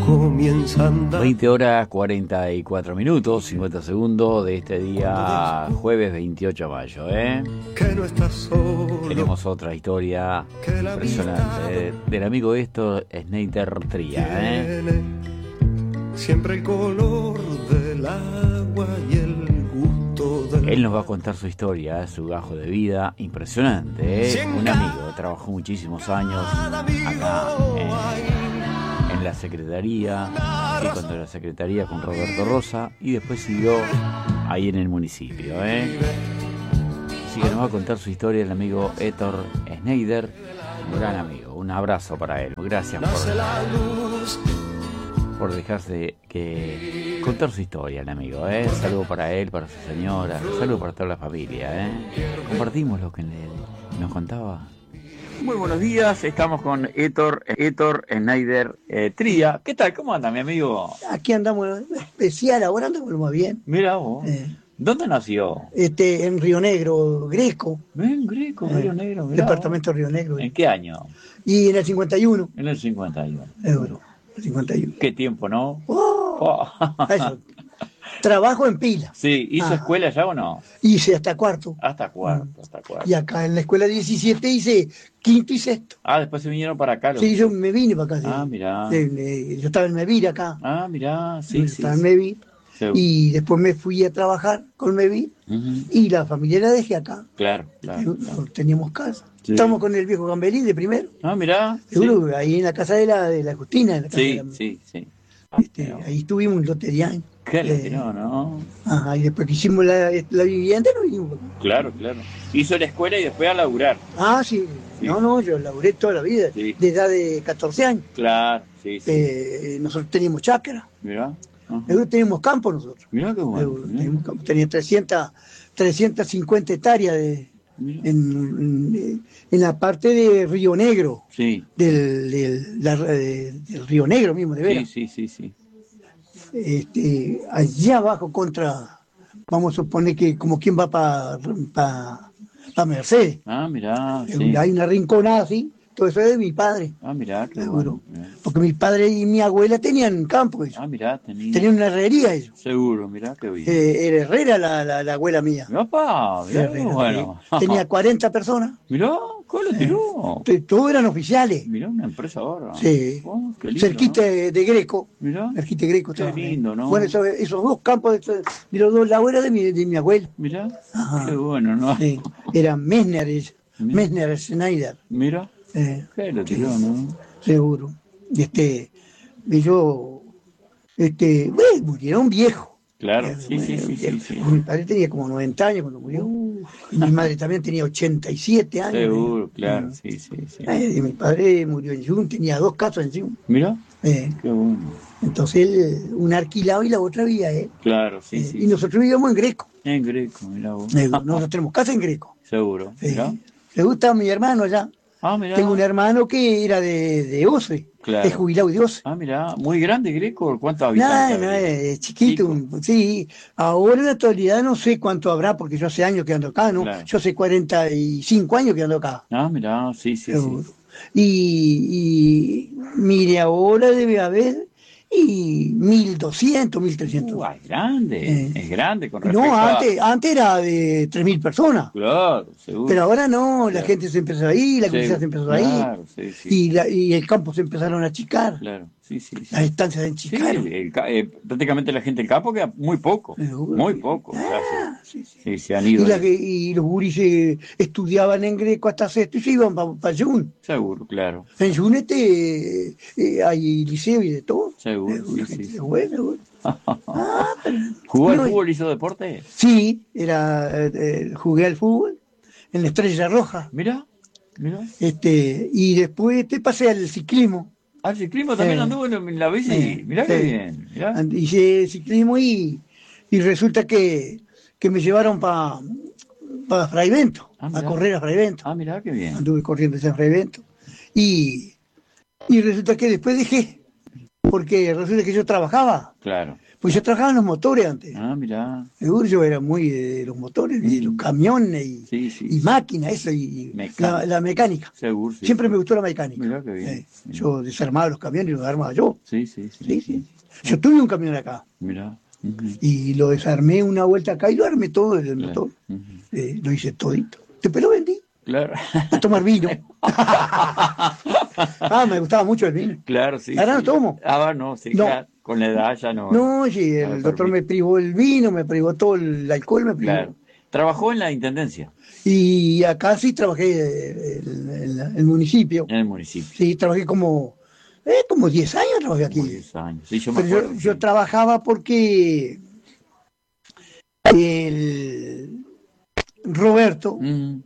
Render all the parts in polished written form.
comienza a andar. 20 horas 44 minutos, 50 segundos de este día jueves 28 de mayo, Que no estás solo. Tenemos otra historia impresionante del amigo Héctor Schneider Tría, Tiene siempre el color del agua y el gusto del... Él nos va a contar su historia, su gajo de vida, impresionante, Un amigo, trabajó muchísimos años acá en la secretaría, y cuando era secretaría con Roberto Rosa, y después siguió ahí en el municipio, Así que nos va a contar su historia el amigo Héctor Schneider, un gran amigo. Un abrazo para él. Gracias por dejarse que contar su historia, el amigo, Saludo para él, para su señora, saludo para toda la familia, Compartimos lo que nos contaba. Muy buenos días, estamos con Héctor Schneider Tría. ¿Qué tal? ¿Cómo anda, mi amigo? Aquí andamos especial, ahora andamos más bien. Mira vos. ¿Dónde nació? En Río Negro, Greco. En Greco, Río Negro. Mirá Departamento vos. Río Negro. ¿En qué año? Y en el 51. En el 51. Seguro, el 51. Qué tiempo, ¿no? Eso. Trabajo en pila. Sí, ¿hizo escuela ya o no? Hice hasta cuarto. Hasta cuarto. Y acá en la escuela 17 hice quinto y sexto. Después se vinieron para acá. Sí, yo me vine para acá. Mirá. Yo estaba en Mevir acá. Mirá, sí. Estaba en Mevir. Y después me fui a trabajar con Mevir. Y la familia la dejé acá. Claro. Teníamos casa. Sí. Estamos con el viejo Gambelí de primero. Mirá. Seguro, ahí en la casa de la Justina. En la casa Sí. Ahí estuvimos un lote de años. Qué lotería, ¿no? Y después que hicimos la vivienda nos vinimos. Claro. Hizo la escuela y después a laburar. Sí. No, yo laburé toda la vida, Sí. de edad de 14 años. Claro, sí. Nosotros teníamos chacra. Mirá. Nosotros teníamos campo nosotros. Mirá qué bueno. Teníamos campo. Tenía 350 hectáreas en la parte de Río Negro. Sí. Del Río Negro mismo, de veras. Sí. Allá abajo vamos a suponer que como quien va para Mercedes. Mirá, sí. Hay una rinconada así, todo eso es de mi padre. Mirá, qué Seguro. bueno. Porque mi padre y mi abuela tenían campo ellos. Mirá, Tenían una herrería ellos. Seguro, mirá, qué bien. Era herrera la abuela mía. Mirá, qué bueno. Tenía 40 personas. Mirá, ¿cómo lo tiró? Todos eran oficiales. Mirá, una empresa ahora. Sí. Qué lindo, cerquita de Greco. Mirá. Cerquita de Greco. Qué lindo, ¿no? Bueno, esos dos campos, los dos, la abuela de mi abuela. Mirá, qué bueno, ¿no? Sí. Eran Messner Schneider. Mirá, qué lo tiró, ¿no? Seguro. Murieron viejos. Claro, sí. Mi padre tenía como 90 años cuando murió. Y mi madre también tenía 87 años. Seguro, claro, sí. Y mi padre murió en Jun, tenía 2 casas en Jun. Mirá, qué bueno. Entonces él, una alquilado y la otra vivía él. Claro, sí. Y nosotros vivíamos en Greco. En Greco, mirá vos. Nosotros tenemos casa en Greco. Seguro, mirá. Le gusta a mi hermano allá. Mirá. Tengo un hermano que era de OCE. Claro. Es jubilado de OCE. Mirá, muy grande Greco, ¿cuántos habitantes? No, es chiquito. Sí, ahora en la actualidad no sé cuánto habrá, porque yo hace años que ando acá, ¿no? Claro. Yo hace 45 años que ando acá. Mirá, sí. Y mire, ahora debe haber 1.200, 1.300. Es grande, es grande con respecto antes era de 3.000 personas. Claro, seguro. Pero ahora no, la gente se empezó a ir, la comunidad se empezó a ir. Claro, sí. Y el campo se empezaron a achicar. Claro, sí. Las estancias se achicaron. Prácticamente la gente del campo queda muy poco. Muy poco. Sí, se han ido. Y los guris estudiaban en Greco hasta sexto y se iban para Jun. Seguro, claro. En Jun hay liceo y de todo. Seguro, sí. Bueno. ¿Jugó al fútbol, hizo deporte? Sí, jugué al fútbol en la Estrella Roja. Mirá. Y después pasé al ciclismo. ¿Al ciclismo también anduvo en la bici? Mirá qué bien. Mirá. Hice ciclismo y resulta que me llevaron para Fraivento, a correr a Fraivento. Mirá qué bien. Anduve corriendo en Fraivento. Y resulta que después dejé. porque resulta que yo trabajaba. Claro. Pues yo trabajaba en los motores antes. Ah, mirá. Seguro yo era muy de los motores, y los camiones, y máquinas, eso, y la mecánica. Seguro, sí. Siempre me gustó la mecánica. Mirá qué bien. Yo desarmaba los camiones y los armaba yo. Sí. Yo tuve un camión acá. Mirá. Y lo desarmé una vuelta acá y lo armé todo desde el motor. Lo hice todito. Después lo vendí. Claro. A tomar vino. Me gustaba mucho el vino. Claro, sí. Ahora no tomo. No, sí, no. Claro. Con la edad ya no. No, sí, el doctor me privó el vino, me privó todo el alcohol, me privó. Claro. ¿Trabajó en la intendencia? Y acá sí trabajé en el municipio. En el municipio. Sí, trabajé como 10 años trabajé aquí. Como 10 años. Sí, yo me Pero acuerdo, yo trabajaba porque el Roberto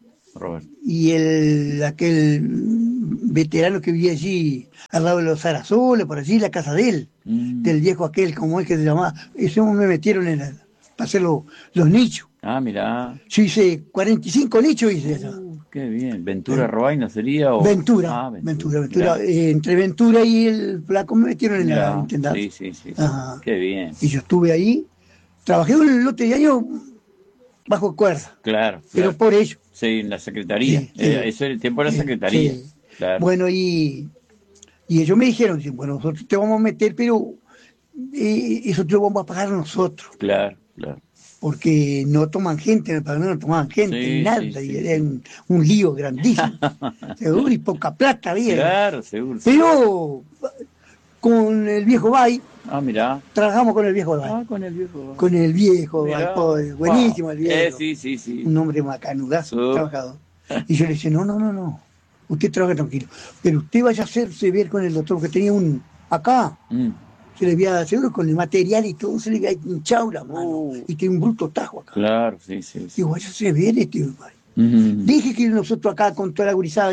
y aquel veterano que vivía allí al lado de los Arazoles, por allí, la casa de él, del viejo aquel, como es que se llamaba, ese me metieron para hacer los nichos. Ah, mirá. Yo hice 45 nichos, hice allá. Qué bien. ¿Ventura Robaina sería? Ventura. Entre Ventura y el Flaco me metieron en la intendencia. Sí. Qué bien. Y yo estuve ahí, trabajé un lote de años bajo cuerda. Claro. Pero por ello. Sí, en la secretaría. Eso era el tiempo de la secretaría. Sí. Claro. Bueno, y ellos me dijeron, bueno, nosotros te vamos a meter, pero eso te lo vamos a pagar nosotros. Claro. Porque no toman gente, en el Paraná no tomaban gente, nada, y era un lío grandísimo. Seguro, y poca plata había. Claro, seguro. Pero con el viejo Bay. Ah, mirá. Trabajamos con el viejo Bay. Con el viejo Bay. Con el viejo Bay, buenísimo el viejo. Sí. Un hombre macanudazo, trabajador. Y yo le decía, no, usted trabaja tranquilo, pero usted vaya a hacerse ver con el doctor, que tenía acá. Se le había, seguro con el material y todo, se le había hinchado la mano. Y tiene un bruto tajo acá. Claro, sí. Digo, vaya a hacerse ver Dije que nosotros acá con toda la gurizada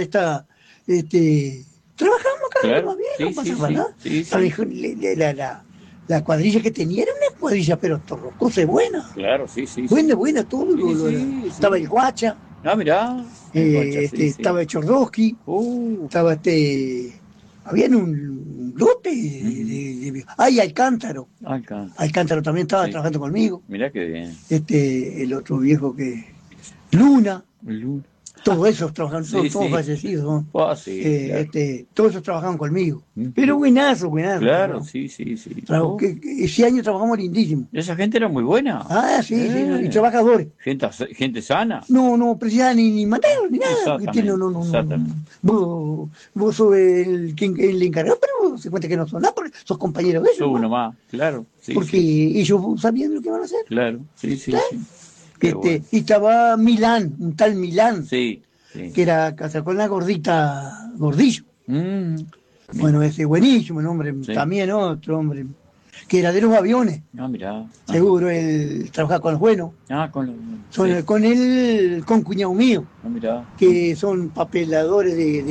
trabajamos acá, claro. Más bien, no pasaba nada. Sí. La cuadrilla que tenía era una cuadrilla, pero torrocosa y buena. Claro, sí. Buena, todo. Estaba el Guacha. Ah, mirá. Estaba el Chordowski. Estaba habían un lote de Alcántaro. Alcántaro también estaba trabajando conmigo. Mirá qué bien. El otro viejo Luna. Todos esos trabajaban, son todos fallecidos. Claro. Todos esos trabajaban conmigo. Pero buenazo. Claro, sí. Ese año trabajamos lindísimo. ¿Esa gente era muy buena? Sí, y trabajadores. ¿Gente sana? No precisaba ni mandaron ni nada. Exactamente. Vos sos el encargado, pero se cuenta que no son nada, porque sos compañeros de ellos. Sos uno más, claro. Porque ellos sabían lo que van a hacer. Claro, sí. Bueno. Y estaba un tal Milán, que era casado con la gordita Gordillo. Bueno, ese buenísimo el hombre, también otro hombre, que era de los aviones. Mirá. Seguro, él trabajaba con los buenos. Con él, con cuñado mío, mirá. Que son papeladores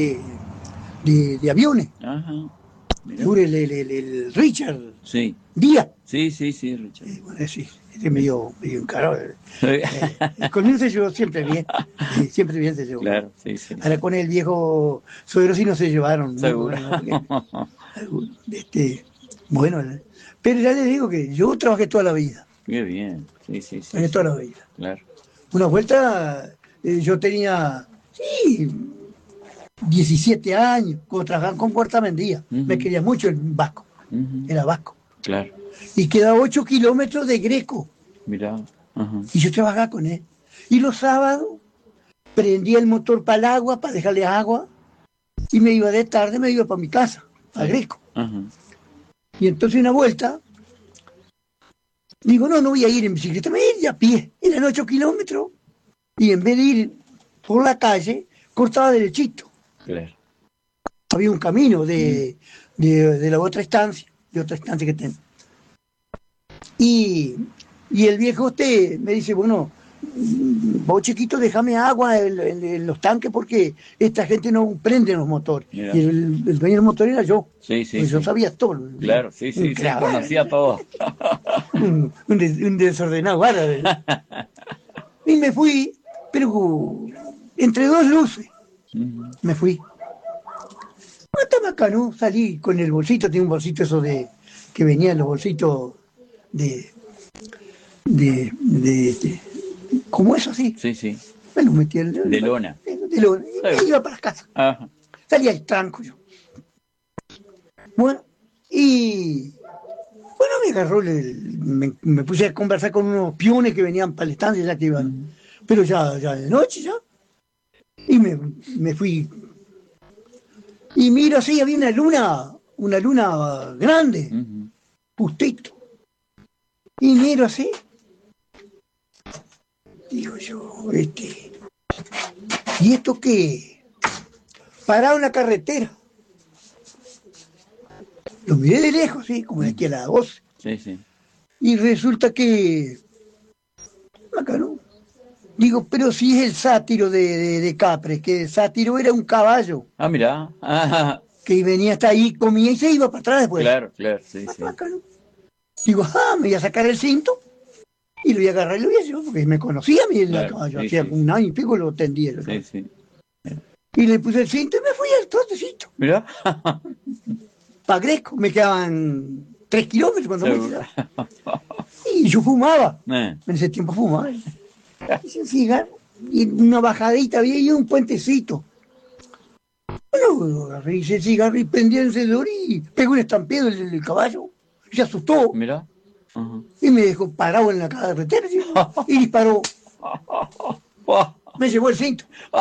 de aviones. Seguro el Richard Díaz. Sí, Richard. Bueno, sí. Medio encarado. Con él se llevó siempre bien. Siempre bien se llevó. Claro, sí. Ahora con el viejo suegro sí no se llevaron. Seguro. Bueno, pero ya les digo que yo trabajé toda la vida. Qué bien. Sí. Toda la vida. Claro. Una vuelta yo tenía 17 años, cuando trabajaba con Puerta Mendía. Me quería mucho el vasco. Era vasco. Claro. Y quedaba 8 kilómetros de Greco. Mirá. Y yo trabajaba con él. Y los sábados prendía el motor para el agua, para dejarle agua, y me iba de tarde, me iba para mi casa, a Greco. Y entonces una vuelta, digo, no voy a ir en bicicleta, me voy a ir a pie. Eran 8 kilómetros, y en vez de ir por la calle, cortaba derechito. Claro. Había un camino de la otra estancia, que tengo. Y el viejo me dice, bueno, vos chiquito, déjame agua en los tanques porque esta gente no prende los motores. Mirá. Y el dueño del motor era yo. Sí. Yo sabía todo. Claro, sí, conocía todo. un desordenado árabe. Y me fui, pero entre dos luces, me fui. Estaba acá, ¿no? Salí con el bolsito, tenía un bolsito eso de que venían los bolsitos de como eso así. Sí, sí. Me lo metí de lona. De lona. Y me iba para casa. Ajá. Salía el tranco yo. Bueno, y bueno, me agarró, me puse a conversar con unos piones que venían para el estancia, ya que iban, pero ya de noche ya. Y me fui. Y miro así, había una luna grande, justito. Y miro así. Digo yo, ¿y esto qué? Parado en la carretera. Lo miré de lejos, sí, como de aquí a las 12. Sí, sí. Y resulta que... Acá no. Digo, pero si es el sátiro de Capres, que el sátiro era un caballo. Ah, mirá. Ah. Que venía hasta ahí, comía y se iba para atrás después. Claro, sí, sí. Acá no. Digo, me voy a sacar el cinto y lo voy a agarrar y lo voy a llevar, porque me conocía a mí el caballo. Sí, hacía sí. un año y pico lo tendía. Sí, sí. Y le puse el cinto y me fui al trotecito. Mirá. Para Greco, me quedaban 3 kilómetros cuando me. Y yo fumaba. En ese tiempo fumaba. Hice un cigarro y una bajadita había y un puentecito. Bueno, agarré el cigarro y prendí el encendedor y pegó un estampido el caballo. Se asustó. Mirá. Y me dejó parado en la carretera y disparó. Me llevó el cinto.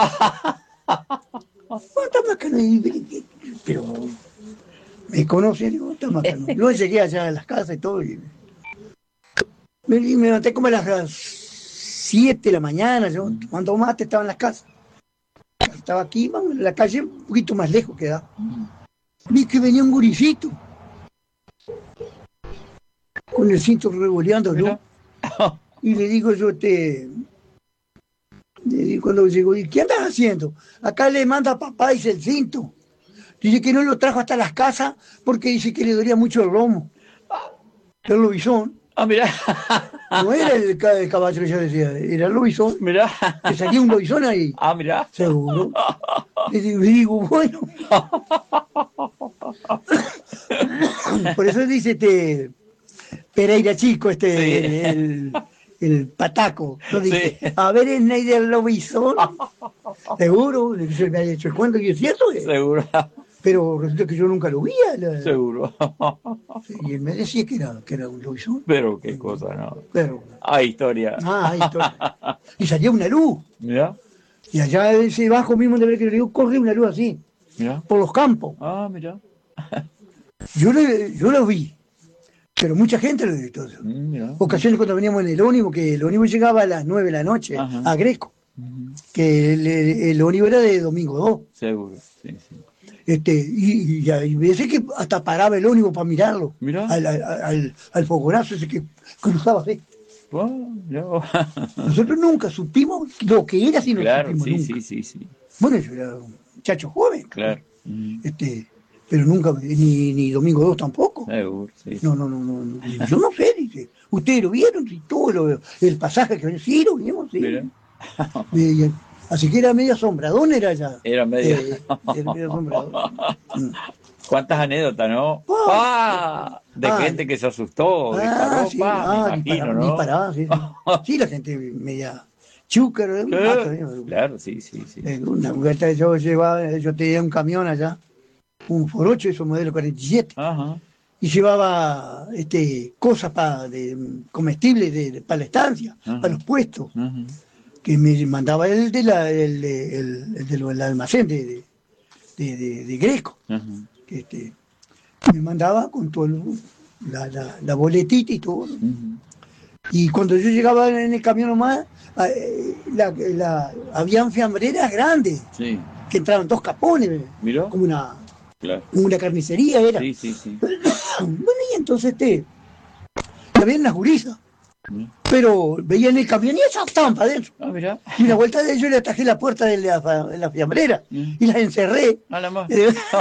Pero me conoce, digo, está bacano. Luego llegué allá a las casas y todo. Y me levanté como a las 7 de la mañana, yo tomando mate, estaba en las casas. Estaba aquí, vamos, en la calle, un poquito más lejos quedaba. Vi que venía un guricito con el cinto revoleando, ¿no? Y le digo yo, cuando llegó, ¿qué andas haciendo? Acá le manda a papá, dice, el cinto. Dice que no lo trajo hasta las casas porque dice que le dolía mucho el lomo. El lobizón. Ah, mirá. No era el caballo que yo decía, era el lobizón. Mirá. Que salía un lobizón ahí. Ah, mirá. Seguro. Le digo, bueno. Por eso dice Pereira Chico, sí. el pataco. ¿No? Dice, Sí. a ver el Ney del lobizón. Seguro, se me ha hecho el cuento y es cierto. Seguro. Pero resulta que yo nunca lo vi. Seguro. Y él me decía que era un lobizón. Pero qué cosa, ¿no? Pero, hay historia. hay historia. Y salía una luz. Mirá. Y allá ese bajo mismo de ver que le corre una luz así. Mirá. Por los campos. Ah, mirá. Yo lo vi. Pero mucha gente lo vio todo eso. Ocasiones cuando veníamos en el ónibus, que el ónibus llegaba a las 9 de la noche. Ajá. A Greco. Que el ónibus era de domingo 2. Seguro, sí, sí. Y veces que hasta paraba el ónibus para mirarlo. Mirá. Al fogonazo ese que cruzaba así. Nosotros nunca supimos lo que era, sino claro, supimos sí, nunca. Sí. Bueno, yo era un muchacho joven. Claro. Pero nunca, ni Domingo 2 tampoco. Seguro, sí. No. Yo no sé, dice. ¿Ustedes lo vieron? Sí, todo el pasaje que sí, lo vimos, sí. Así que era medio asombradón, era ya. Era medio asombradón. ¿Cuántas anécdotas, no? De gente que se asustó, disparó, sí, me imagino, ¿no? Disparaba, sí. Sí, la gente media chúcaro. Claro, sí. Una vez yo tenía un camión allá, un Forocho, eso modelo 47. Ajá. Y llevaba cosas de comestibles para la estancia, para los puestos. Que me mandaba el del almacén de Greco. Que me mandaba con todo la boletita y todo. Y cuando yo llegaba en el camión nomás, habían fiambreras grandes, sí. Que entraban 2 capones. ¿Miró? Como una carnicería era. Sí. Bueno, y entonces había unas gurisas. Pero veían el camión y esas estaban para adentro. Ah, mirá. Y una vuelta de ellos le atajé la puerta de la fiambrera y las encerré. A la más.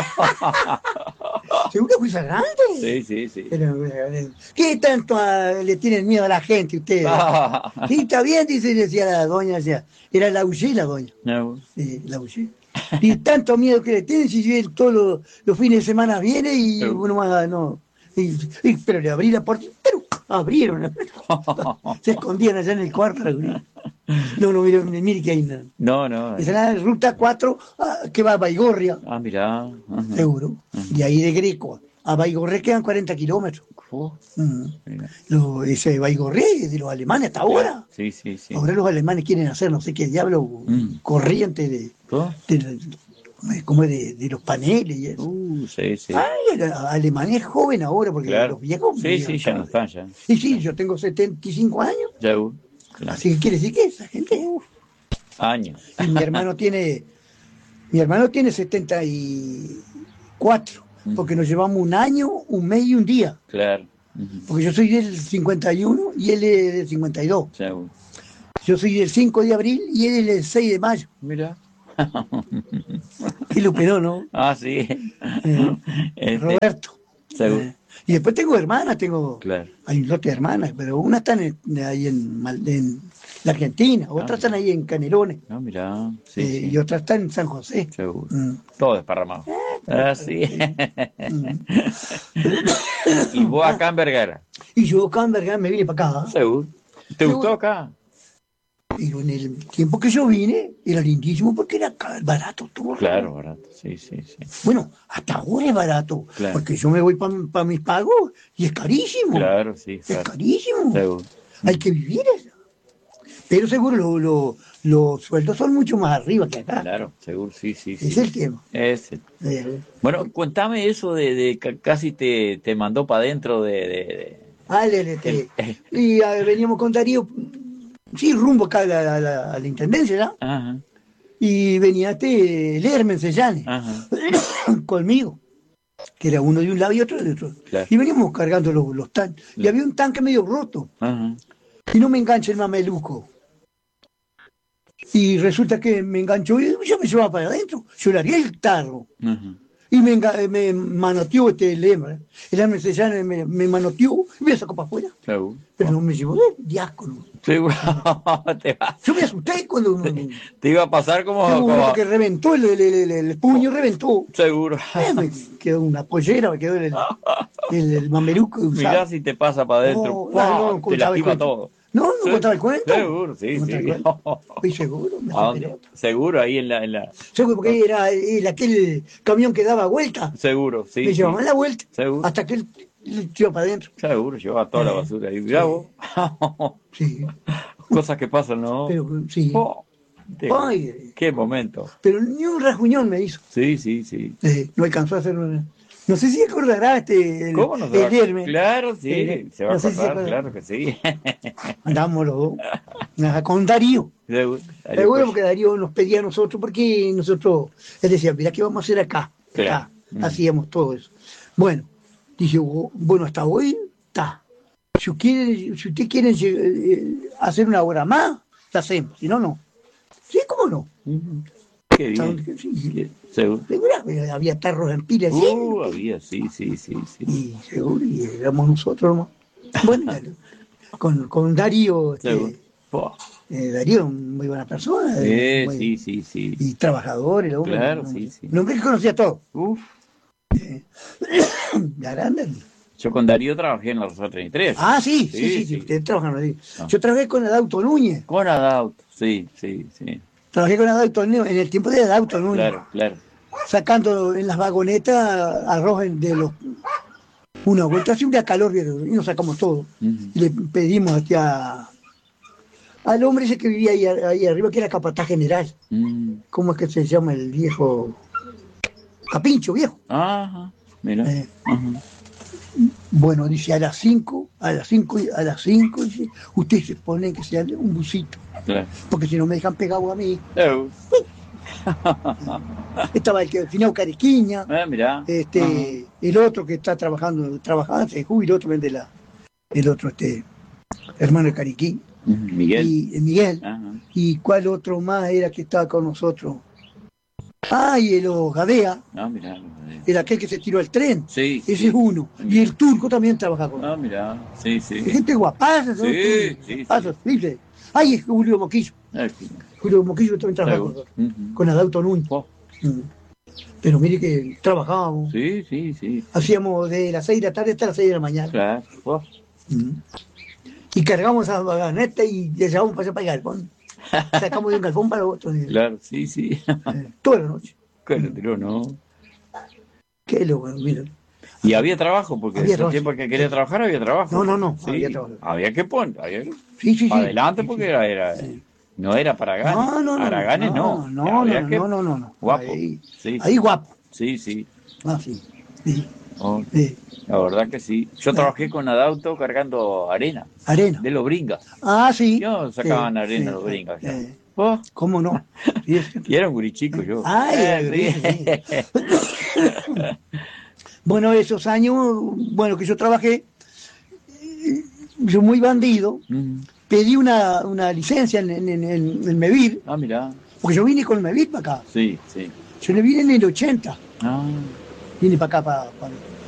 ¿Seguro que es grande? Sí. ¿Qué tanto le tienen miedo a la gente ustedes? Sí, está bien, decía la doña. Era la Ullé, la doña. No. La Ullé. Y tanto miedo que le tienen, si él todos los fines de semana viene y uno más no. Pero le abrí la puerta, pero abrieron. Se escondían allá en el cuarto. No, mire que hay nada. No. Es la ruta 4 que va a Baigorria. Ah, mirá. Seguro. Y ahí de Greco a Baigorria quedan 40 kilómetros. Ese Baigorria es de los alemanes hasta ahora. Sí. Ahora los alemanes quieren hacer no sé qué diablo, corriente de los paneles y eso. Sí. Ay, el alemán es joven ahora, porque los viejos... Sí, ya no están ya. Sí, yo tengo 75 años. Claro. Así que quiere decir que esa gente... Años. Y mi hermano tiene 74, porque nos llevamos un año, un mes y un día. Claro. Porque yo soy del 51 y él es del 52. Claro. Yo soy del 5 de abril y él es del 6 de mayo. Mira. Y lo operó, ¿no? Ah, sí. Roberto. Seguro. Y después tengo hermanas, Claro. Hay un lote de hermanas, pero unas están ahí en la Argentina, otras están ahí en Canelones. No, mirá. Sí. Y otras están en San José. Seguro. Todo desparramado. Sí. Y vos acá en Vergara. Y yo acá en Vergara me vine para acá. Seguro. ¿Te gustó acá? Pero en el tiempo que yo vine, era lindísimo porque era barato todo. Claro, barato, sí. Bueno, hasta ahora es barato, claro. Porque yo me voy para mis pagos y es carísimo. Claro, sí. Es carísimo. Seguro. Hay que vivir eso. Pero seguro los sueldos son mucho más arriba que acá. Claro, seguro, sí. Es el tema. Bueno, cuéntame eso de que casi te mandó para adentro de... Y veníamos con Darío... Sí, rumbo acá a la intendencia, ¿ya? Ajá. Y venía Lermen Sellane conmigo, que era uno de un lado y otro de otro. Claro. Y veníamos cargando los tanques. Y había un tanque medio roto. Ajá. Y no me engancha el mameluco. Y resulta que me enganchó y yo me llevaba para adentro. Yo largué el tarro. Ajá. Y me manoteó el Lermen. El Lermen Sellane me manoteó y me sacó para afuera. Claro. Pero no me llevó de asco. Seguro. Yo me asusté cuando... Te iba a pasar como... que reventó, el puño reventó. Seguro. Me quedó una pollera, me quedó el mameluco. Mirá si te pasa para adentro. No, te lastima todo. No contaba el cuento. Seguro, sí. Estoy seguro. Seguro, ahí en la... Seguro, porque era aquel camión que daba vuelta. Seguro, sí. Me llevaban la vuelta. Seguro. Hasta que él iba para adentro. Seguro, llevaba toda la basura ahí. Mirá vos. Sí. Cosas que pasan, ¿no? Pero, sí. Ay, qué momento. Pero ni un rasguñón me hizo. Sí. No alcanzó a hacer una... No sé si acordará ¿Cómo no se va a acordar? Claro, sí, se va a acordar, claro que sí. Andábamos los dos. Con Darío. Seguro, porque Darío nos pedía a nosotros, porque nosotros, él decía, mirá, ¿qué vamos a hacer acá? Claro. Hacíamos todo eso. Bueno, dice, bueno, hasta hoy está. Si ustedes quieren hacer una obra más, la hacemos. Si no, no. Sí, ¿cómo no? Qué bien. Sí. Seguro. Había tarros en pila. Había, sí. Y seguro, y éramos nosotros, ¿no? Bueno, con Darío. Darío es muy buena persona. Sí. Y trabajador, el hombre. Claro, sí. Un hombre que conocía todo. Grande. Yo con Darío trabajé en la Rosa 33. Ah, sí. Ustedes trabajan ahí. No. Yo trabajé con Adauto Núñez. Con Adauto, sí. Trabajé con Adauto Núñez en el tiempo de Adauto Núñez. Claro. Sacando en las vagonetas arroz de los... Una vuelta, así un día calor y nos sacamos todo. Y le pedimos al hombre ese que vivía ahí arriba, que era capataz general. ¿Cómo es que se llama el viejo? Capincho, viejo. Ajá, mira. Bueno, dice a las 5, dice, ustedes se ponen que sea un busito. Claro. Porque si no me dejan pegado a mí. Estaba el que Finao Cariquiña, mirá. El otro que está trabajando, se jubiló, otro vende el otro, hermano de Cariquín. Miguel. Miguel. ¿Y cuál otro más era que estaba con nosotros? Y el Gadea. Mirá. Era aquel que se tiró al tren. Sí. Ese es uno. Y el turco también trabaja con nosotros. Mirá. Sí. Gente guapaza. Sí. Es Julio Moquillo. Julio Moquillo también trabaja con nosotros. Con Adauto Núñez. Pero mire que trabajábamos. Sí. Hacíamos de las 6 de la tarde hasta las 6 de la mañana. Claro. Y cargamos a la vagoneta y le llevábamos para allá para el galpón. Sacamos de un galpón para otro. Claro, sí. Toda la noche. Claro, no. Qué loco, mira. ¿Y había trabajo? Porque en el tiempo que quería trabajar había trabajo. No, sí, había trabajo. Había que poner. Sí. Adelante porque era no era para ganes. No. Para ganes no. No. Guapo. Ahí guapo. Sí. Ah, sí. La verdad que sí. Yo trabajé con Adauto cargando arena. De los bringas. Ah, sí. Yo sacaban arena de los bringas. ¿Cómo no? Y era un gurichico yo. Bueno, esos años, que yo trabajé, yo muy bandido, pedí una licencia en Mevir. Ah, mirá. Porque yo vine con Mevir para acá. Sí. Yo le vine en el 80. Ah. Vine para acá,